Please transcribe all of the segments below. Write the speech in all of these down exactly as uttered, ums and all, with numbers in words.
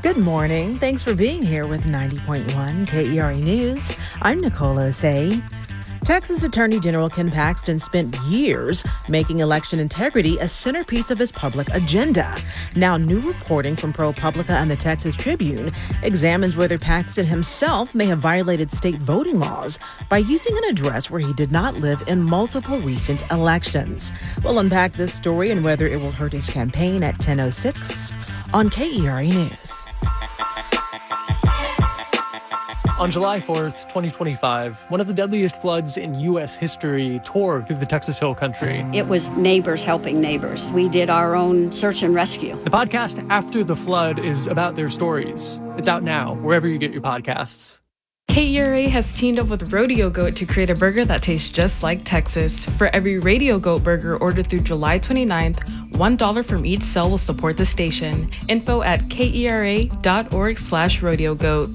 Good morning. Thanks for being here with ninety point one K E R A News. I'm Nicole Osei. Texas Attorney General Ken Paxton spent years making election integrity a centerpiece of his public agenda. Now, new reporting from ProPublica and the Texas Tribune examines whether Paxton himself may have violated state voting laws by using an address where he did not live in multiple recent elections. We'll unpack this story and whether it will hurt his campaign at ten oh six on K E R A News. On July fourth, twenty twenty-five, one of the deadliest floods in U S history tore through the Texas Hill Country. It was neighbors helping neighbors. We did our own search and rescue. The podcast After the Flood is about their stories. It's out now, wherever you get your podcasts. K E R A has teamed up with Rodeo Goat to create a burger that tastes just like Texas. For every Radio Goat burger ordered through July twenty-ninth, one dollar from each sale will support the station. Info at kera.org slash rodeo goat.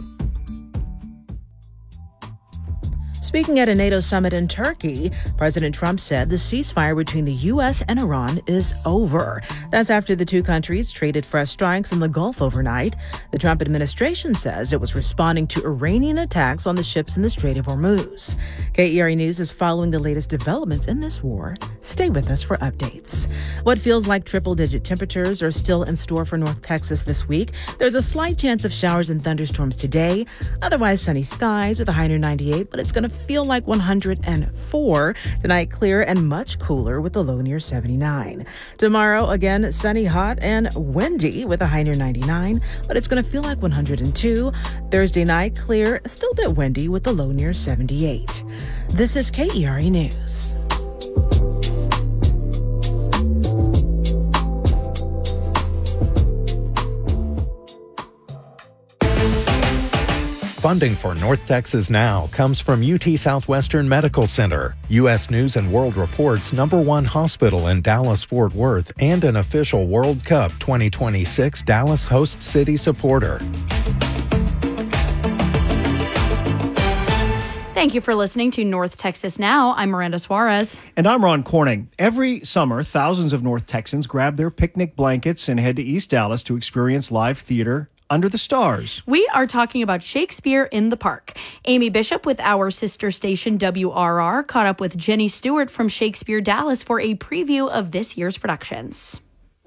Speaking at a NATO summit in Turkey, President Trump said the ceasefire between the U S and Iran is over. That's after the two countries traded fresh strikes in the Gulf overnight. The Trump administration says it was responding to Iranian attacks on the ships in the Strait of Hormuz. K E R A News is following the latest developments in this war. Stay with us for updates. What feels like triple-digit temperatures are still in store for North Texas this week. There's a slight chance of showers and thunderstorms today. Otherwise, sunny skies with a high near ninety-eight, but it's going to feel like one hundred four. Tonight, clear and much cooler with a low near seventy-nine. Tomorrow, again, sunny, hot, and windy with a high near ninety-nine, but it's going to feel like one hundred two. Thursday night, clear, still a bit windy with a low near seventy-eight. This is K E R A News. Funding for North Texas Now comes from U T Southwestern Medical Center, U S News and World Report's number one hospital in Dallas-Fort Worth, and an official World Cup twenty twenty-six Dallas host city supporter. Thank you for listening to North Texas Now. I'm Miranda Suarez. And I'm Ron Corning. Every summer, thousands of North Texans grab their picnic blankets and head to East Dallas to experience live theater under the stars. We are talking about Shakespeare in the Park. Amy Bishop with our sister station W R R caught up with Jenny Stewart from Shakespeare Dallas for a preview of this year's productions.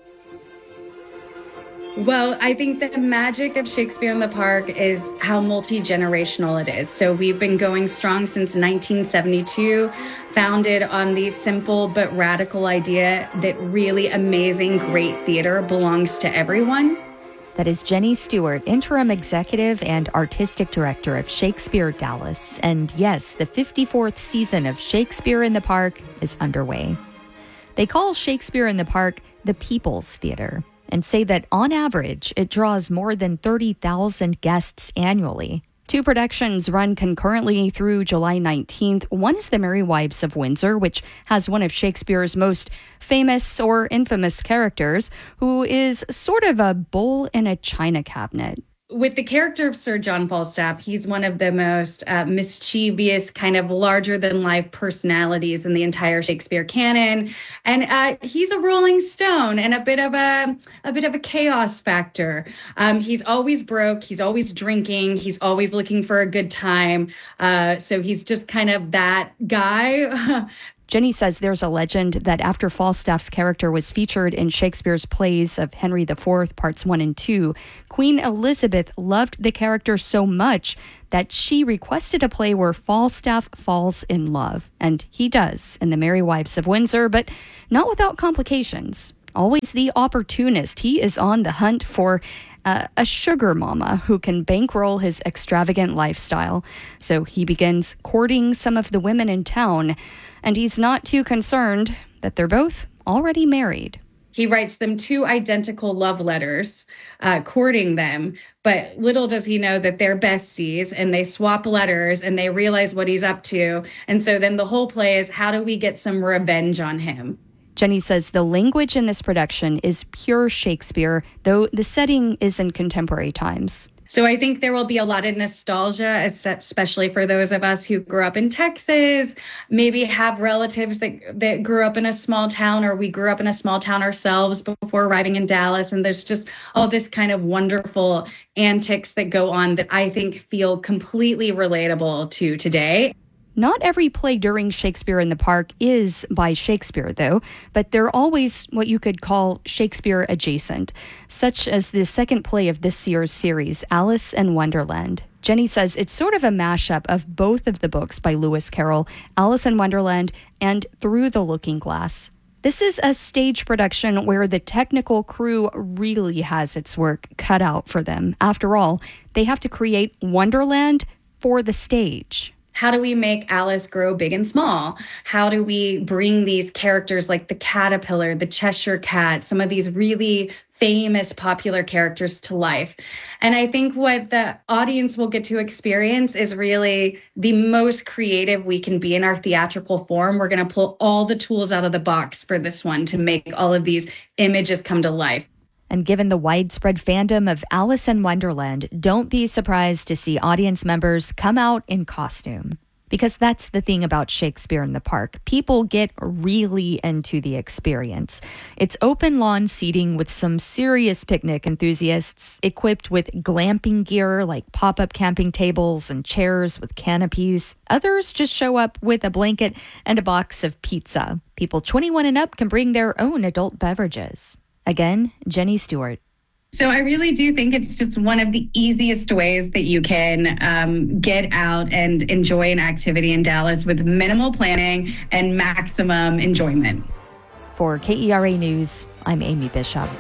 Well, I think the magic of Shakespeare in the Park is how multi-generational it is. So we've been going strong since nineteen seventy-two, founded on the simple but radical idea that really amazing, great theater belongs to everyone. That is Jenny Stewart, Interim Executive and Artistic Director of Shakespeare Dallas. And yes, the fifty-fourth season of Shakespeare in the Park is underway. They call Shakespeare in the Park the People's Theater and say that on average, it draws more than thirty thousand guests annually. Two productions run concurrently through July nineteenth. One is The Merry Wives of Windsor, which has one of Shakespeare's most famous or infamous characters, who is sort of a bull in a china cabinet. With the character of Sir John Falstaff, he's one of the most uh, mischievous, kind of larger-than-life personalities in the entire Shakespeare canon, and uh, he's a Rolling Stone and a bit of a a bit of a chaos factor. Um, he's always broke, he's always drinking, he's always looking for a good time. Uh, so he's just kind of that guy. Jenny says there's a legend that after Falstaff's character was featured in Shakespeare's plays of Henry the Fourth, parts one and two, Queen Elizabeth loved the character so much that she requested a play where Falstaff falls in love. And he does in The Merry Wives of Windsor, but not without complications. Always the opportunist, he is on the hunt for uh, a sugar mama who can bankroll his extravagant lifestyle. So he begins courting some of the women in town, and he's not too concerned that they're both already married. He writes them two identical love letters, uh, courting them, but little does he know that they're besties, and they swap letters, and they realize what he's up to. And so then the whole play is, how do we get some revenge on him? Jenny says the language in this production is pure Shakespeare, though the setting is in contemporary times. So I think there will be a lot of nostalgia, especially for those of us who grew up in Texas, maybe have relatives that, that grew up in a small town, or we grew up in a small town ourselves before arriving in Dallas. And there's just all this kind of wonderful antics that go on that I think feel completely relatable to today. Not every play during Shakespeare in the Park is by Shakespeare, though, but they're always what you could call Shakespeare adjacent, such as the second play of this year's series, Alice in Wonderland. Jenny says it's sort of a mashup of both of the books by Lewis Carroll, Alice in Wonderland and Through the Looking Glass. This is a stage production where the technical crew really has its work cut out for them. After all, they have to create Wonderland for the stage. How do we make Alice grow big and small? How do we bring these characters like the caterpillar, the Cheshire Cat, some of these really famous popular characters to life? And I think what the audience will get to experience is really the most creative we can be in our theatrical form. We're going to pull all the tools out of the box for this one to make all of these images come to life. And given the widespread fandom of Alice in Wonderland, don't be surprised to see audience members come out in costume. Because that's the thing about Shakespeare in the Park. People get really into the experience. It's open lawn seating with some serious picnic enthusiasts, equipped with glamping gear like pop-up camping tables and chairs with canopies. Others just show up with a blanket and a box of pizza. People twenty-one and up can bring their own adult beverages. Again, Jenny Stewart. So I really do think it's just one of the easiest ways that you can um, get out and enjoy an activity in Dallas with minimal planning and maximum enjoyment. For K E R A News, I'm Amy Bishop.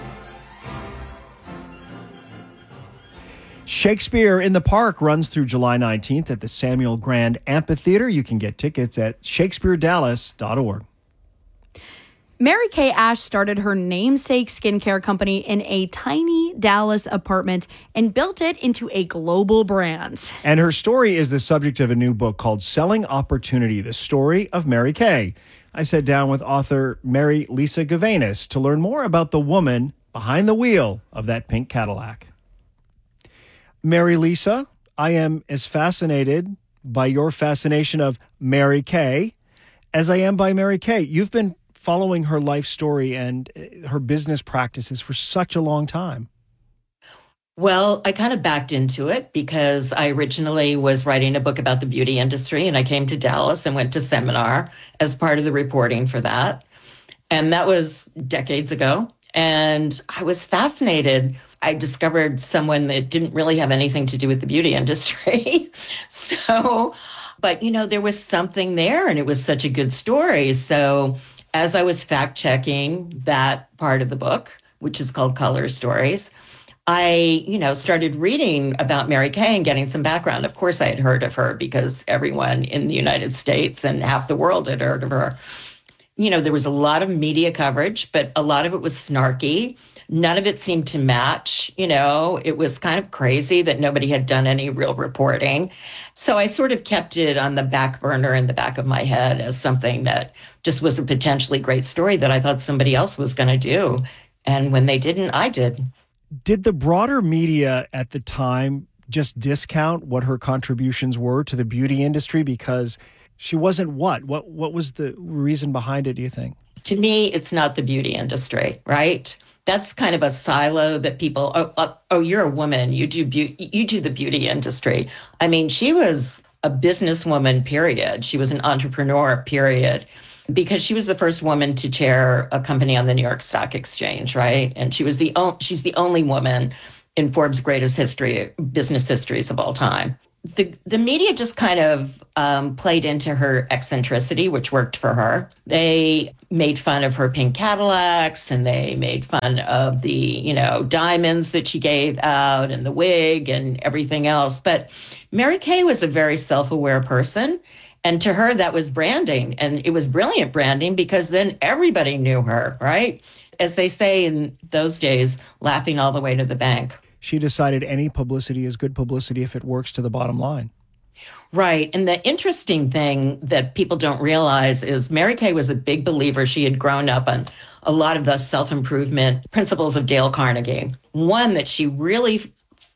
Shakespeare in the Park runs through July nineteenth at the Samuel Grand Amphitheater. You can get tickets at shakespeare dallas dot org. Mary-Kay Ash started her namesake skincare company in a tiny Dallas apartment and built it into a global brand. And her story is the subject of a new book called Selling Opportunity, the Story of Mary-Kay. I sat down with author Mary Lisa Gavanis to learn more about the woman behind the wheel of that pink Cadillac. Mary Lisa, I am as fascinated by your fascination of Mary-Kay as I am by Mary-Kay. You've been following her life story and her business practices for such a long time. Well, I kind of backed into it because I originally was writing a book about the beauty industry, and I came to Dallas and went to seminar as part of the reporting for that. And that was decades ago. And I was fascinated. I discovered someone that didn't really have anything to do with the beauty industry. So, but, you know, there was something there, and it was such a good story. So as I was fact-checking that part of the book, which is called Color Stories, I, you know, started reading about Mary-Kay and getting some background. Of course, I had heard of her because everyone in the United States and half the world had heard of her. You know, there was a lot of media coverage, but a lot of it was snarky. None of it seemed to match. You know, it was kind of crazy that nobody had done any real reporting. So I sort of kept it on the back burner in the back of my head as something that just was a potentially great story that I thought somebody else was going to do. And when they didn't, I did. Did the broader media at the time just discount what her contributions were to the beauty industry because she wasn't what? What what was the reason behind it, do you think? To me, it's not the beauty industry, right? That's kind of a silo that people, oh, oh, oh you're a woman, you do beauty, you do the beauty industry. I mean, she was a businesswoman, period. She was an entrepreneur, period, because she was the first woman to chair a company on the New York Stock Exchange, right? And she was the o- she's the only woman in Forbes' greatest history, business histories of all time. The the media just kind of um, played into her eccentricity, which worked for her. They made fun of her pink Cadillacs, and they made fun of the, you know, diamonds that she gave out and the wig and everything else. But Mary-Kay was a very self-aware person. And to her, that was branding. And it was brilliant branding because then everybody knew her, right? As they say in those days, laughing all the way to the bank. She decided any publicity is good publicity if it works to the bottom line. Right. And the interesting thing that people don't realize is Mary-Kay was a big believer. She had grown up on a lot of the self-improvement principles of Dale Carnegie. One that she really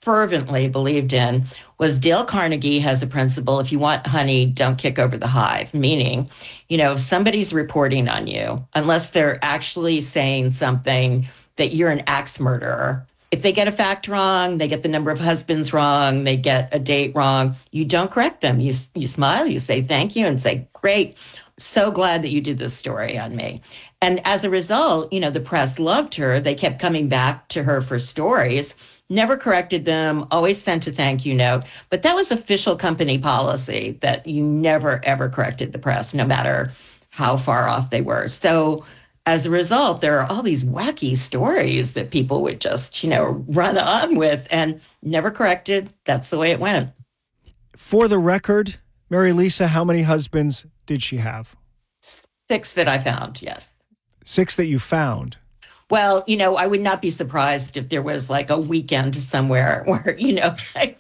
fervently believed in was Dale Carnegie has a principle: if you want honey, don't kick over the hive. Meaning, you know, if somebody's reporting on you, unless they're actually saying something that you're an axe murderer, if they get a fact wrong, they get the number of husbands wrong, they get a date wrong, you don't correct them. You, you smile, you say thank you and say, great, so glad that you did this story on me. And as a result, you know, the press loved her. They kept coming back to her for stories, never corrected them, always sent a thank you note. But that was official company policy, that you never, ever corrected the press, no matter how far off they were. So as a result, there are all these wacky stories that people would just, you know, run on with and never corrected. That's the way it went. For the record, Mary Lisa, how many husbands did she have? Six that I found, yes. Six that you found? Well, you know, I would not be surprised if there was like a weekend somewhere where, you know, like,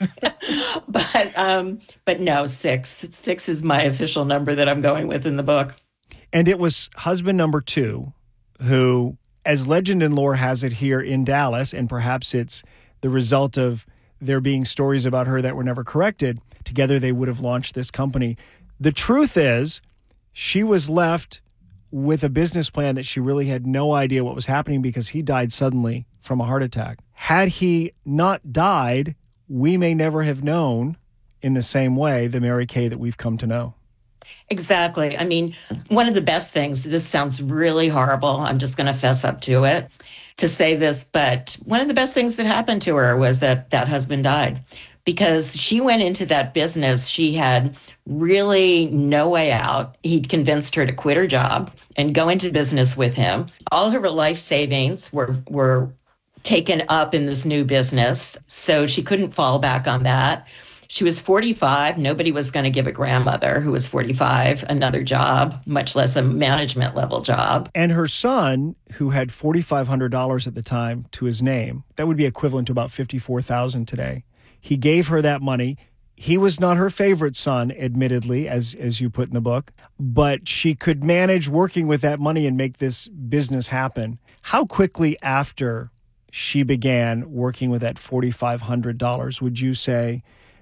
but um, but no, six. Six is my official number that I'm going with in the book. And it was husband number two who, as legend and lore has it here in Dallas, and perhaps it's the result of there being stories about her that were never corrected, together they would have launched this company. The truth is, she was left with a business plan that she really had no idea what was happening because he died suddenly from a heart attack. Had he not died, we may never have known in the same way the Mary Kay that we've come to know. Exactly. I mean, one of the best things, this sounds really horrible, I'm just going to fess up to it, to say this, but one of the best things that happened to her was that that husband died. Because she went into that business, she had really no way out. He'd convinced her to quit her job and go into business with him. All her life savings were were taken up in this new business, so she couldn't fall back on that. She was forty-five. Nobody was going to give a grandmother who was forty-five another job, much less a management level job. And her son, who had four thousand five hundred dollars at the time to his name, that would be equivalent to about fifty-four thousand dollars today. He gave her that money. He was not her favorite son, admittedly, as as you put in the book, but she could manage working with that money and make this business happen. How quickly after she began working with that four thousand five hundred dollars, would you say,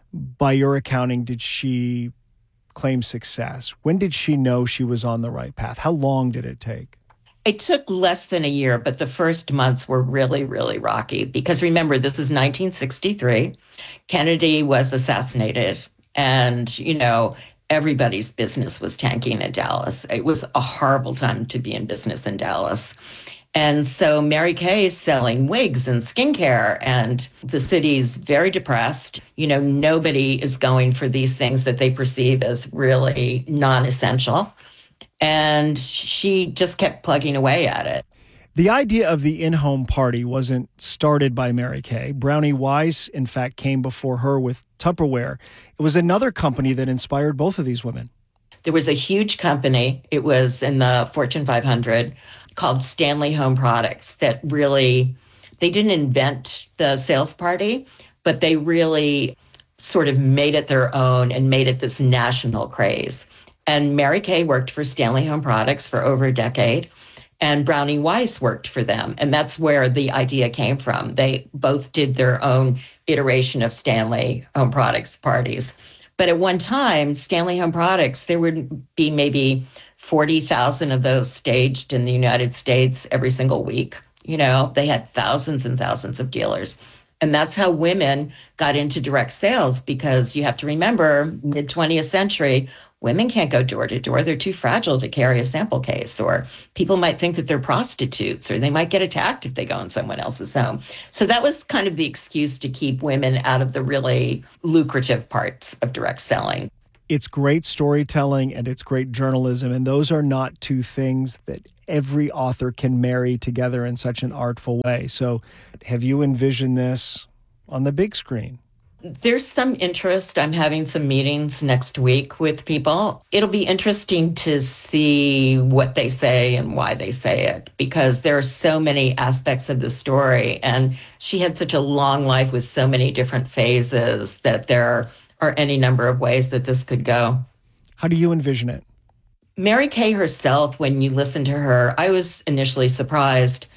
by your accounting, did she claim success? When did she know she was on the right path? How long did it take? It took less than a year, but the first months were really, really rocky. Because remember, this is nineteen sixty-three. Kennedy was assassinated. And, you know, everybody's business was tanking in Dallas. It was a horrible time to be in business in Dallas. And so Mary Kay is selling wigs and skincare, and the city's very depressed. You know, nobody is going for these things that they perceive as really non-essential. And she just kept plugging away at it. The idea of the in-home party wasn't started by Mary Kay. Brownie Weiss, in fact, came before her with Tupperware. It was another company that inspired both of these women. There was a huge company, it was in the Fortune five hundred, called Stanley Home Products, that really, they didn't invent the sales party, but they really sort of made it their own and made it this national craze. And Mary Kay worked for Stanley Home Products for over a decade, and Brownie Weiss worked for them. And that's where the idea came from. They both did their own iteration of Stanley Home Products parties. But at one time, Stanley Home Products, there would be maybe forty thousand of those staged in the United States every single week. You know, they had thousands and thousands of dealers. And that's how women got into direct sales, because you have to remember, mid-twentieth century, women can't go door to door. They're too fragile to carry a sample case, or people might think that they're prostitutes, or they might get attacked if they go in someone else's home. So that was kind of the excuse to keep women out of the really lucrative parts of direct selling. It's great storytelling and it's great journalism, and those are not two things that every author can marry together in such an artful way. So have you envisioned this on the big screen? There's some interest. I'm having some meetings next week with people. It'll be interesting to see what they say and why they say it, because there are so many aspects of the story. And she had such a long life with so many different phases that there are any number of ways that this could go. How do you envision it? Mary Kay herself, when you listen to her, I was initially surprised.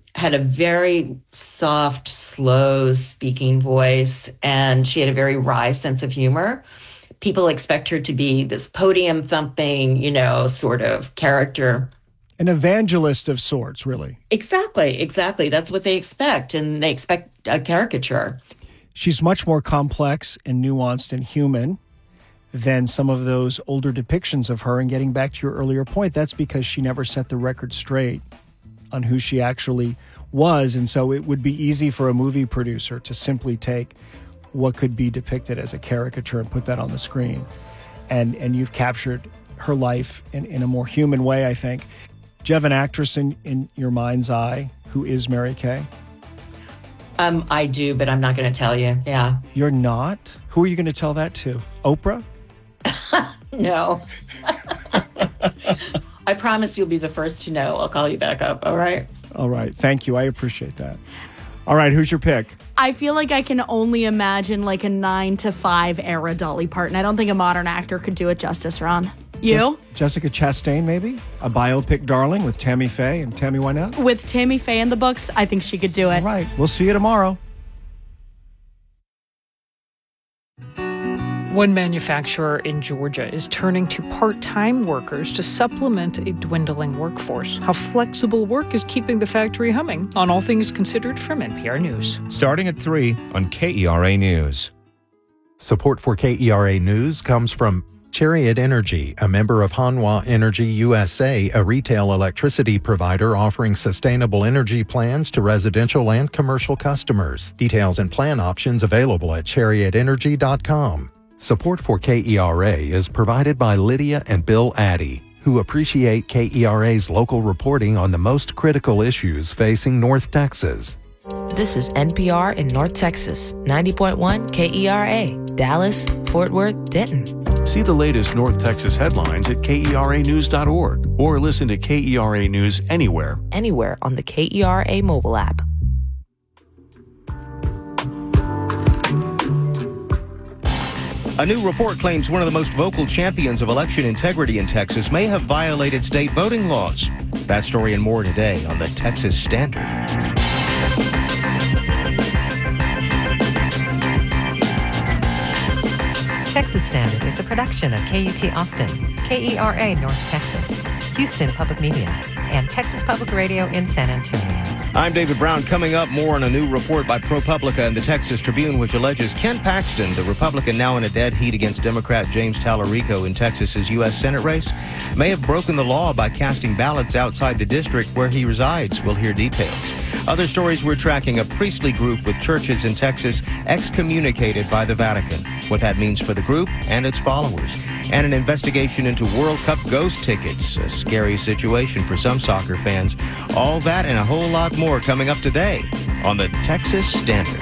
had a very soft, slow speaking voice, and she had a very wry sense of humor. People expect her to be this podium thumping, you know, sort of character. An evangelist of sorts, really. Exactly, exactly. That's what they expect, and they expect a caricature. She's much more complex and nuanced and human than some of those older depictions of her. And getting back to your earlier point, that's because she never set the record straight on who she actually was. And so it would be easy for a movie producer to simply take what could be depicted as a caricature and put that on the screen. And and you've captured her life in, in a more human way, I think. Do you have an actress in, in your mind's eye who is Mary Kay? Um, I do, but I'm not going to tell you. Yeah. You're not? Who are you going to tell that to? Oprah? No. I promise you'll be the first to know. I'll call you back up, all right? All right. Thank you. I appreciate that. All right. Who's your pick? I feel like I can only imagine like a nine to five era Dolly Parton. I don't think a modern actor could do it justice, Ron. You? Just Jessica Chastain, maybe? A biopic darling with Tammy Faye and Tammy Wynette? With Tammy Faye in the books, I think she could do it. All right. We'll see you tomorrow. One manufacturer in Georgia is turning to part-time workers to supplement a dwindling workforce. How flexible work is keeping the factory humming on All Things Considered from N P R News. Starting at three on K E R A News. Support for K E R A News comes from Chariot Energy, a member of Hanwha Energy U S A, a retail electricity provider offering sustainable energy plans to residential and commercial customers. Details and plan options available at chariot energy dot com. Support for K E R A is provided by Lydia and Bill Addy, who appreciate K E R A's local reporting on the most critical issues facing North Texas. This is N P R in North Texas, ninety point one K E R A, Dallas, Fort Worth, Denton. See the latest North Texas headlines at K E R A news dot org or listen to K E R A News anywhere. Anywhere on the K E R A mobile app. A new report claims one of the most vocal champions of election integrity in Texas may have violated state voting laws. That story and more today on the Texas Standard. Texas Standard is a production of K U T Austin, K E R A North Texas, Houston Public Media, and Texas Public Radio in San Antonio. I'm David Brown. Coming up, more on a new report by ProPublica and the Texas Tribune, which alleges Ken Paxton, the Republican now in a dead heat against Democrat James Tallarico in Texas's U S Senate race, may have broken the law by casting ballots outside the district where he resides. We'll hear details. Other stories, we're tracking a priestly group with churches in Texas excommunicated by the Vatican, what that means for the group and its followers, and an investigation into World Cup ghost tickets, a scary situation for some soccer fans. All that and a whole lot more coming up today on the Texas Standard.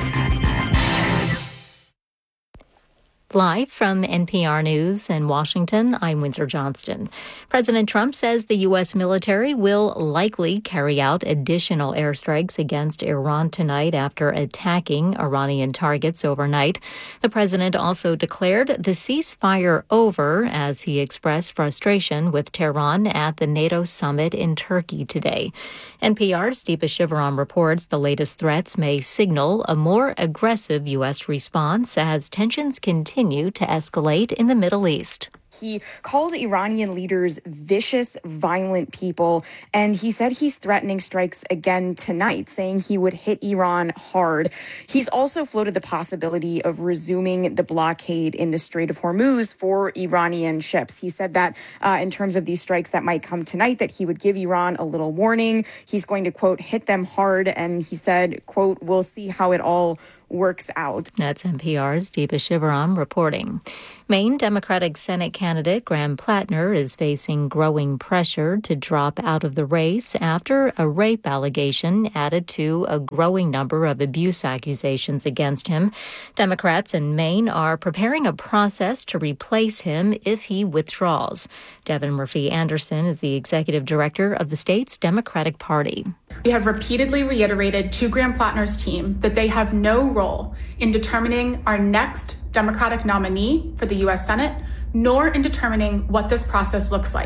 Live from N P R News in Washington, I'm Windsor Johnston. President Trump says the U S military will likely carry out additional airstrikes against Iran tonight after attacking Iranian targets overnight. The president also declared the ceasefire over as he expressed frustration with Tehran at the NATO summit in Turkey today. N P R's Deepa Shivaram reports the latest threats may signal a more aggressive U S response as tensions continue to escalate in the Middle East. He called Iranian leaders vicious, violent people, and he said he's threatening strikes again tonight, saying he would hit Iran hard. He's also floated the possibility of resuming the blockade in the Strait of Hormuz for Iranian ships. He said that uh, in terms of these strikes that might come tonight, that he would give Iran a little warning. He's going to, quote, hit them hard, and he said, quote, we'll see how it all works out. That's N P R's Deepa Shivaram reporting. Maine Democratic Senate candidate Graham Plattner is facing growing pressure to drop out of the race after a rape allegation added to a growing number of abuse accusations against him. Democrats in Maine are preparing a process to replace him if he withdraws. Devin Murphy Anderson is the executive director of the state's Democratic Party. We have repeatedly reiterated to Graham Plattner's team that they have no role in determining our next Democratic nominee for the U S Senate, nor in determining what this process looks like.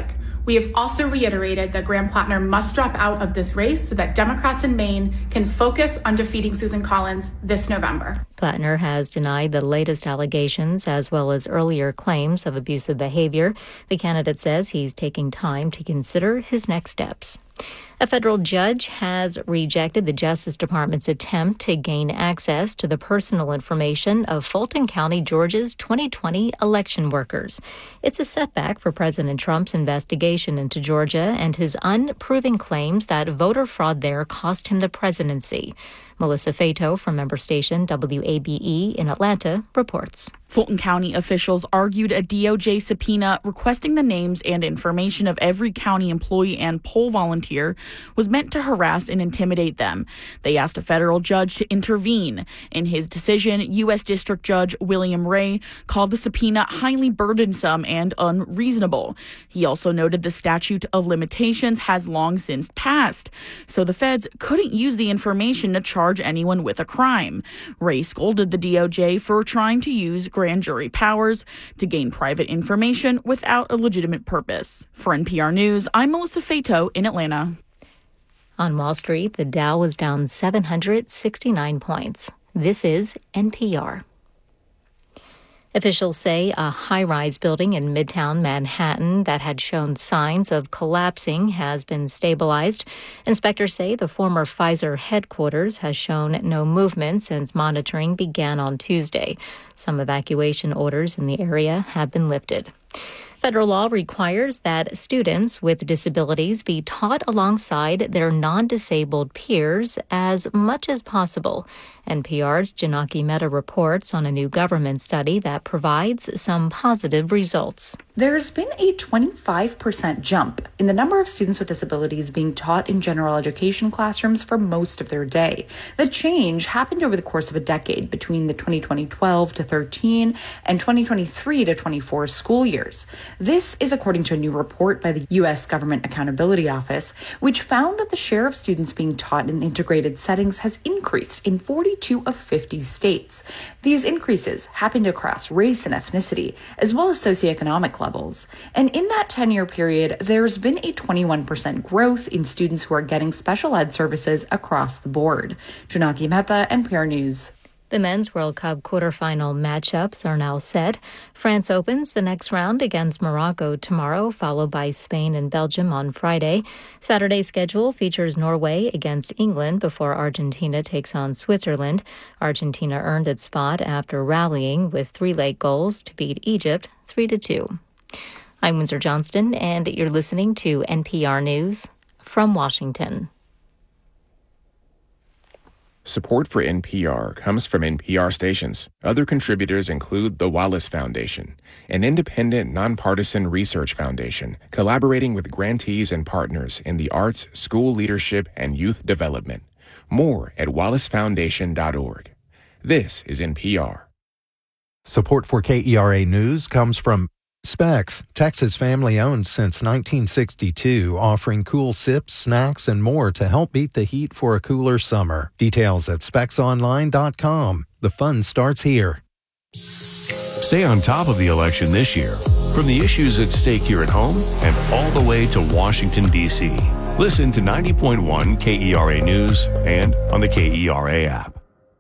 We have also reiterated that Graham Plattner must drop out of this race so that Democrats in Maine can focus on defeating Susan Collins this November. Plattner has denied the latest allegations as well as earlier claims of abusive behavior. The candidate says he's taking time to consider his next steps. A federal judge has rejected the Justice Department's attempt to gain access to the personal information of Fulton County, Georgia's twenty twenty election workers. It's a setback for President Trump's investigation into Georgia and his unproven claims that voter fraud there cost him the presidency. Melissa Fato from member station W A B E in Atlanta reports. Fulton County officials argued a D O J subpoena requesting the names and information of every county employee and poll volunteer was meant to harass and intimidate them. They asked a federal judge to intervene. In his decision, U S District Judge William Ray called the subpoena highly burdensome and unreasonable. He also noted the statute of limitations has long since passed, so the feds couldn't use the information to charge anyone with a crime. Ray scolded the D O J for trying to use grand jury powers to gain private information without a legitimate purpose. For N P R News, I'm Melissa Fato in Atlanta. On Wall Street, the Dow was down seven hundred sixty-nine points. This is N P R. Officials say a high-rise building in Midtown Manhattan that had shown signs of collapsing has been stabilized. Inspectors say the former Pfizer headquarters has shown no movement since monitoring began on Tuesday. Some evacuation orders in the area have been lifted. Federal law requires that students with disabilities be taught alongside their non-disabled peers as much as possible. N P R's Janaki Mehta reports on a new government study that provides some positive results. There's been a twenty-five percent jump in the number of students with disabilities being taught in general education classrooms for most of their day. The change happened over the course of a decade between the twenty twenty twelve to thirteen and twenty twenty-three to twenty-four school years. This is according to a new report by the U S Government Accountability Office, which found that the share of students being taught in integrated settings has increased in forty-two of fifty states. These increases happened across race and ethnicity, as well as socioeconomic levels. And in that ten-year period, there's been a twenty-one percent growth in students who are getting special ed services across the board. Janaki Mehta, N P R News. The Men's World Cup quarterfinal matchups are now set. France opens the next round against Morocco tomorrow, followed by Spain and Belgium on Friday. Saturday's schedule features Norway against England before Argentina takes on Switzerland. Argentina earned its spot after rallying with three late goals to beat Egypt three to two. I'm Windsor Johnston, and you're listening to N P R News from Washington. Support for N P R comes from N P R stations. Other contributors include the Wallace Foundation, an independent, nonpartisan research foundation collaborating with grantees and partners in the arts, school leadership, and youth development. More at wallace foundation dot org. This is N P R. Support for K E R A News comes from Specs, Texas family-owned since nineteen sixty-two, offering cool sips, snacks, and more to help beat the heat for a cooler summer. Details at specs online dot com. The fun starts here. Stay on top of the election this year, from the issues at stake here at home and all the way to Washington, D C. Listen to ninety point one K E R A News and on the K E R A app.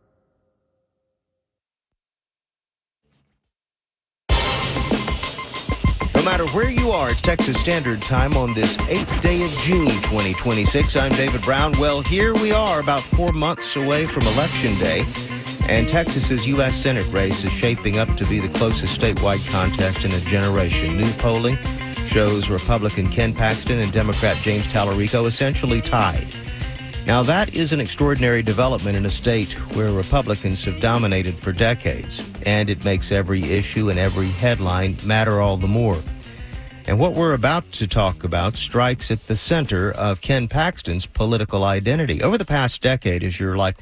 No matter where you are, it's Texas Standard Time on this eighth day of June, twenty twenty-six. I'm David Brown. Well, here we are about four months away from Election Day, and Texas's U S Senate race is shaping up to be the closest statewide contest in a generation. New polling shows Republican Ken Paxton and Democrat James Talarico essentially tied. Now, that is an extraordinary development in a state where Republicans have dominated for decades, and it makes every issue and every headline matter all the more. And what we're about to talk about strikes at the center of Ken Paxton's political identity. Over the past decade, as you're likely